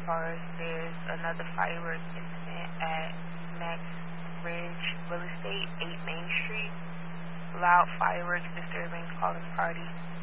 far as there's another fireworks incident at Max Ridge Real Estate, 8 Main Street. Loud fireworks disturbing calling party.